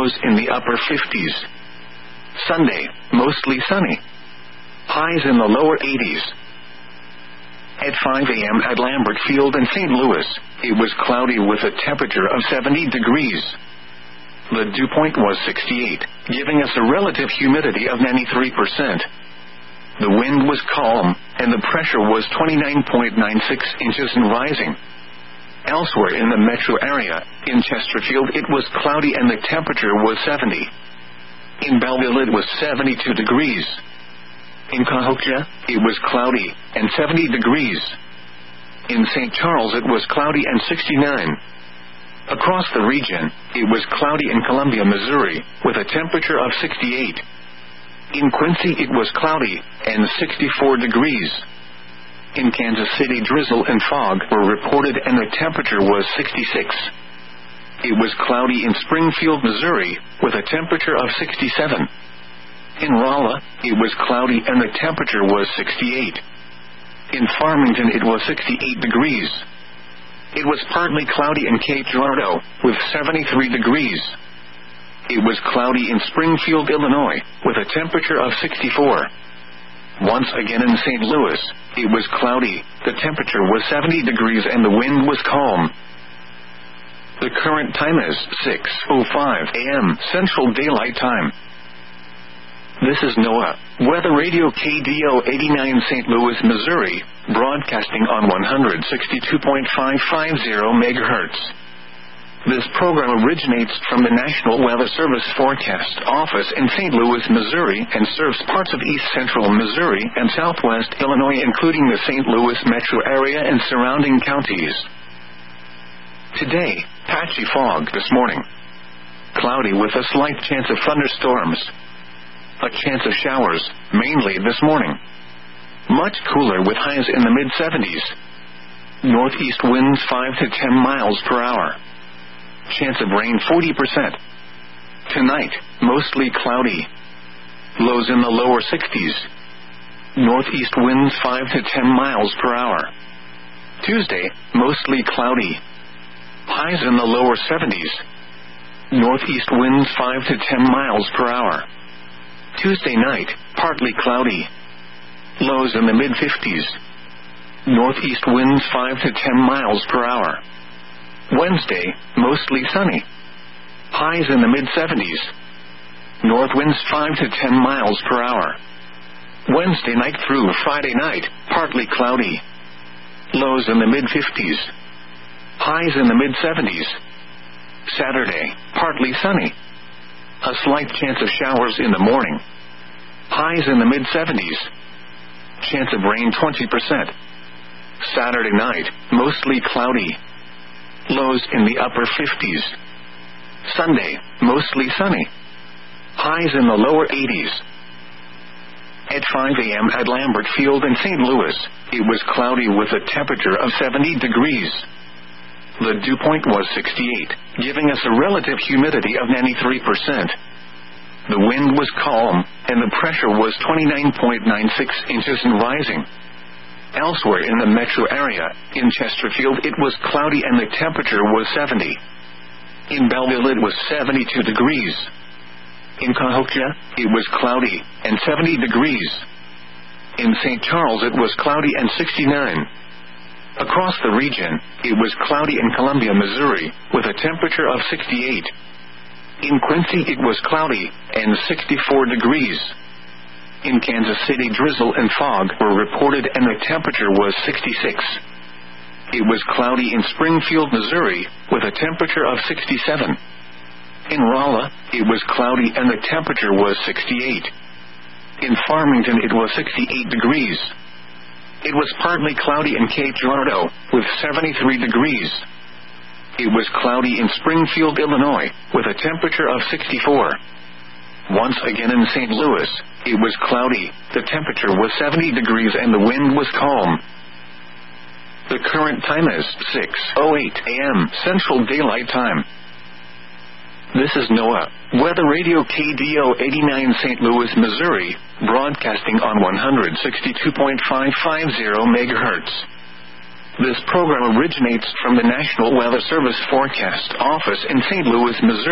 lows in the upper 50s. Sunday, mostly sunny. Highs in the lower 80s. At 5 a.m. at Lambert Field in St. Louis, it was cloudy with a temperature of 70 degrees. The dew point was 68, giving us a relative humidity of 93%. The wind was calm, and the pressure was 29.96 inches and rising. Elsewhere in the metro area, in Chesterfield it was cloudy and the temperature was 70. In Belleville it was 72 degrees. In Cahokia, it was cloudy and 70 degrees. In St. Charles it was cloudy and 69. Across the region, it was cloudy in Columbia, Missouri, with a temperature of 68. In Quincy it was cloudy and 64 degrees. In Kansas City drizzle and fog were reported and the temperature was 66. It was cloudy in Springfield, Missouri, with a temperature of 67. In Rolla, it was cloudy and the temperature was 68. In Farmington it was 68 degrees. It was partly cloudy in Cape Girardeau, with 73 degrees. It was cloudy in Springfield, Illinois, with a temperature of 64. Once again in St. Louis, it was cloudy, the temperature was 70 degrees and the wind was calm. The current time is 6:05 a.m. Central Daylight Time. This is NOAA, Weather Radio KDO 89 St. Louis, Missouri, broadcasting on 162.550 MHz. This program originates from the National Weather Service Forecast Office in St. Louis, Missouri, and serves parts of east central Missouri and southwest Illinois, including the St. Louis metro area and surrounding counties. Today, patchy fog this morning. Cloudy with a slight chance of thunderstorms. A chance of showers, mainly this morning. Much cooler with highs in the mid-70s. Northeast winds 5 to 10 miles per hour. Chance of rain 40%. Tonight, mostly cloudy. Lows in the lower 60s. Northeast winds 5 to 10 miles per hour. Tuesday, mostly cloudy. Highs in the lower 70s. Northeast winds 5 to 10 miles per hour. Tuesday night, partly cloudy. Lows in the mid-50s. Northeast winds 5 to 10 miles per hour. Wednesday, mostly sunny. Highs in the mid-70s. North winds 5 to 10 miles per hour. Wednesday night through Friday night, partly cloudy. Lows in the mid-50s. Highs in the mid-70s. Saturday, partly sunny. A slight chance of showers in the morning. Highs in the mid-70s. Chance of rain 20%. Saturday night, mostly cloudy. Lows in the upper 50s. Sunday, mostly sunny. Highs in the lower 80s. At 5 a.m. at Lambert Field in St. Louis, it was cloudy with a temperature of 70 degrees. The dew point was 68, giving us a relative humidity of 93%. The wind was calm, and the pressure was 29.96 inches and rising. Elsewhere in the metro area, in Chesterfield it was cloudy and the temperature was 70. In Belleville it was 72 degrees. In Cahokia, it was cloudy and 70 degrees. In St. Charles it was cloudy and 69. Across the region, it was cloudy in Columbia, Missouri, with a temperature of 68. In Quincy it was cloudy and 64 degrees. In Kansas City drizzle and fog were reported and the temperature was 66. It was cloudy in Springfield, Missouri, with a temperature of 67. In Rolla, it was cloudy and the temperature was 68. In Farmington it was 68 degrees. It was partly cloudy in Cape Girardeau, with 73 degrees. It was cloudy in Springfield, Illinois, with a temperature of 64. Once again in St. Louis, it was cloudy, the temperature was 70 degrees and the wind was calm. The current time is 6:08 a.m. Central Daylight Time. This is NOAA, Weather Radio KDO 89 St. Louis, Missouri, broadcasting on 162.550 MHz. This program originates from the National Weather Service Forecast Office in St. Louis, Missouri.